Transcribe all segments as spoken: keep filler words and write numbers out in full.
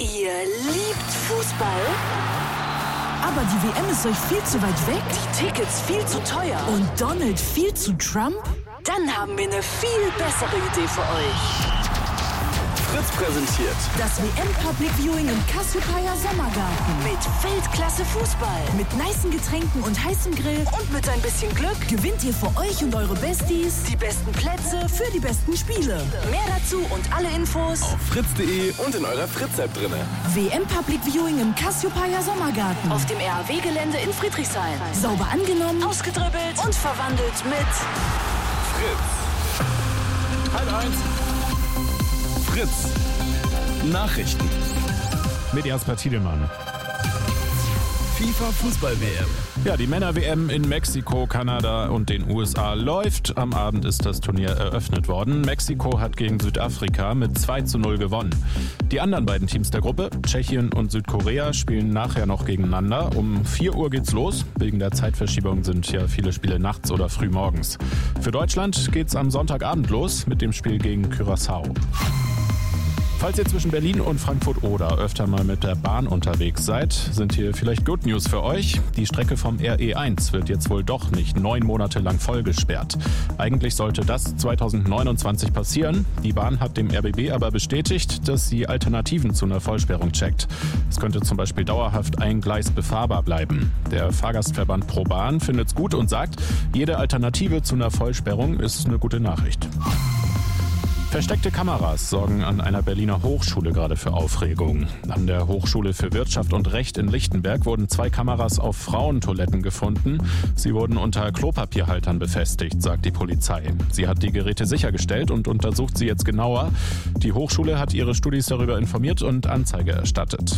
Ihr liebt Fußball? Aber die W M ist euch viel zu weit weg? Die Tickets viel zu teuer? Und Donald viel zu Trump? Dann haben wir eine viel bessere Idee für euch. Fritz präsentiert das W M Public Viewing im Cassiopeia Sommergarten. Mit Weltklasse Fußball. Mit nicen Getränken und heißem Grill. Und mit ein bisschen Glück gewinnt ihr für euch und eure Besties die besten Plätze für die besten Spiele. Mehr dazu und alle Infos auf fritz punkt de und in eurer Fritz-App drinne. W M Public Viewing im Cassiopeia Sommergarten. Auf dem R A W-Gelände in Friedrichshain. Sauber angenommen, ausgedribbelt und verwandelt mit Fritz. Halb eins. Fritz. Nachrichten. Mit Jasper Tiedemann. FIFA-Fußball-W M. Ja, die Männer-W M in Mexiko, Kanada und den U S A läuft. Am Abend ist das Turnier eröffnet worden. Mexiko hat gegen Südafrika mit zwei zu null gewonnen. Die anderen beiden Teams der Gruppe, Tschechien und Südkorea, spielen nachher noch gegeneinander. Um vier Uhr geht's los. Wegen der Zeitverschiebung sind ja viele Spiele nachts oder früh morgens. Für Deutschland geht's am Sonntagabend los mit dem Spiel gegen Curaçao. Falls ihr zwischen Berlin und Frankfurt-Oder öfter mal mit der Bahn unterwegs seid, sind hier vielleicht Good News für euch. Die Strecke vom R E eins wird jetzt wohl doch nicht neun Monate lang voll gesperrt. Eigentlich sollte das zweitausendneunundzwanzig passieren. Die Bahn hat dem R B B aber bestätigt, dass sie Alternativen zu einer Vollsperrung checkt. Es könnte zum Beispiel dauerhaft ein Gleis befahrbar bleiben. Der Fahrgastverband ProBahn findet es gut und sagt, jede Alternative zu einer Vollsperrung ist eine gute Nachricht. Versteckte Kameras sorgen an einer Berliner Hochschule gerade für Aufregung. An der Hochschule für Wirtschaft und Recht in Lichtenberg wurden zwei Kameras auf Frauentoiletten gefunden. Sie wurden unter Klopapierhaltern befestigt, sagt die Polizei. Sie hat die Geräte sichergestellt und untersucht sie jetzt genauer. Die Hochschule hat ihre Studis darüber informiert und Anzeige erstattet.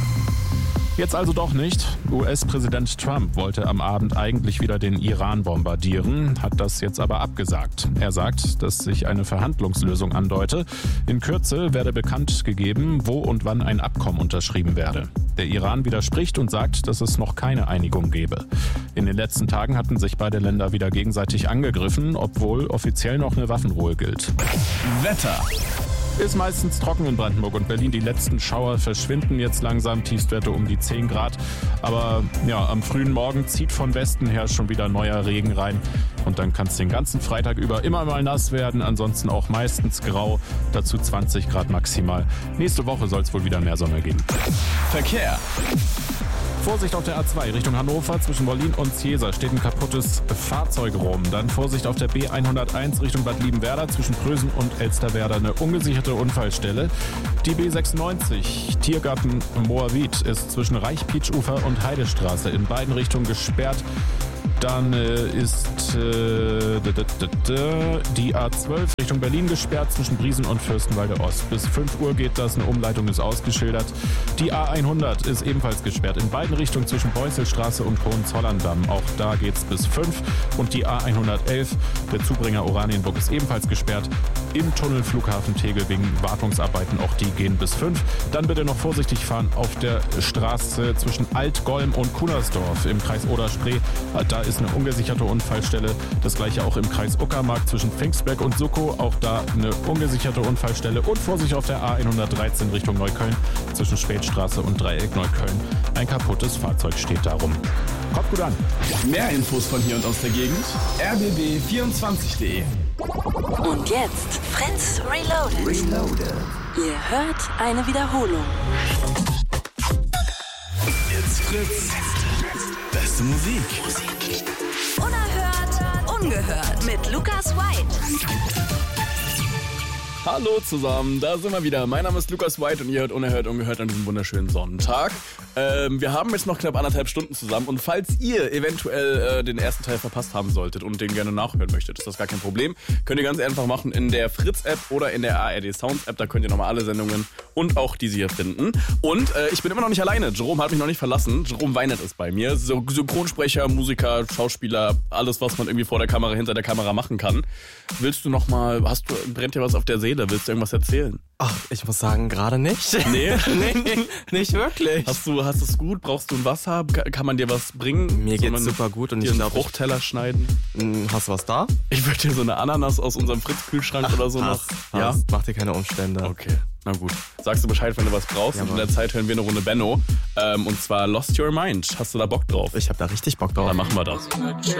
Jetzt also doch nicht. U S-Präsident Trump wollte am Abend eigentlich wieder den Iran bombardieren, hat das jetzt aber abgesagt. Er sagt, dass sich eine Verhandlungslösung andeute. In Kürze werde bekannt gegeben, wo und wann ein Abkommen unterschrieben werde. Der Iran widerspricht und sagt, dass es noch keine Einigung gebe. In den letzten Tagen hatten sich beide Länder wieder gegenseitig angegriffen, obwohl offiziell noch eine Waffenruhe gilt. Wetter. Ist meistens trocken in Brandenburg und Berlin. Die letzten Schauer verschwinden jetzt langsam. Tiefstwerte um die zehn Grad. Aber ja, am frühen Morgen zieht von Westen her schon wieder neuer Regen rein. Und dann kann es den ganzen Freitag über immer mal nass werden. Ansonsten auch meistens grau. Dazu zwanzig Grad maximal. Nächste Woche soll es wohl wieder mehr Sonne geben. Verkehr. Vorsicht auf der A zwei Richtung Hannover, zwischen Berlin und Ziesa steht ein kaputtes Fahrzeug rum. Dann Vorsicht auf der B hunderteins Richtung Bad Liebenwerda, zwischen Prösen und Elsterwerda eine ungesicherte Unfallstelle. Die B sechsundneunzig Tiergarten Moabit ist zwischen Reichpietsch-Ufer und Heidestraße in beiden Richtungen gesperrt. Dann äh, ist äh, die A zwölf Richtung Berlin gesperrt, zwischen Briesen und Fürstenwalde Ost. Bis fünf Uhr geht das, eine Umleitung ist ausgeschildert. Die A hundert ist ebenfalls gesperrt, in beiden Richtungen zwischen Beusselstraße und Hohenzollern-Damm. Auch da geht's bis fünf. Und die A hundertelf, der Zubringer Oranienburg, ist ebenfalls gesperrt. Im Tunnel Flughafen Tegel wegen Wartungsarbeiten, auch die gehen bis fünf. Dann bitte noch vorsichtig fahren auf der Straße zwischen Altgolm und Kunersdorf im Kreis Oder-Spree. Da ist eine ungesicherte Unfallstelle. Das gleiche auch im Kreis Uckermark zwischen Pfingstberg und Suckow. Auch da eine ungesicherte Unfallstelle. Und Vorsicht auf der A hundertdreizehn Richtung Neukölln zwischen Spätstraße und Dreieck Neukölln. Ein kaputtes Fahrzeug steht darum. Kommt gut an. Mehr Infos von hier und aus der Gegend. r b b vierundzwanzig punkt de. Und jetzt Fritz Reloaded. Reloaded. Ihr hört eine Wiederholung. It's Fritz. Beste Musik. Unerhört, ungehört. Mit Lukas White. Hallo zusammen, da sind wir wieder. Mein Name ist Lukas White und ihr hört Unerhört, ungehört an diesem wunderschönen Sonntag. Ähm, wir haben jetzt noch knapp anderthalb Stunden zusammen und falls ihr eventuell äh, den ersten Teil verpasst haben solltet und den gerne nachhören möchtet, ist das gar kein Problem. Könnt ihr ganz einfach machen in der Fritz-App oder in der A R D Sounds-App, da könnt ihr nochmal alle Sendungen und auch diese hier finden. Und äh, ich bin immer noch nicht alleine, Jerome hat mich noch nicht verlassen, Jerome Weinert ist bei mir, so Synchronsprecher, Musiker, Schauspieler, alles was man irgendwie vor der Kamera, hinter der Kamera machen kann. Willst du nochmal, hast du, brennt dir was auf der Seele, willst du irgendwas erzählen? Ach, ich muss sagen, gerade nicht. Nee? nee, nicht wirklich. Hast du, hast es gut? Brauchst du ein Wasser? Kann man dir was bringen? Mir Soll geht's man super gut und dir ich einen glaube, Fruchtteller schneiden? Hast du was da? Ich würde dir so eine Ananas aus unserem Fritz-Kühlschrank oder so Passt, noch. Ja? Passt. Mach dir keine Umstände. Okay. Na gut. Sagst du Bescheid, wenn du was brauchst? Jawohl. Und in der Zeit hören wir eine Runde Benno. Ähm, und zwar Lost Your Mind. Hast du da Bock drauf? Ich habe da richtig Bock drauf. Dann machen wir das.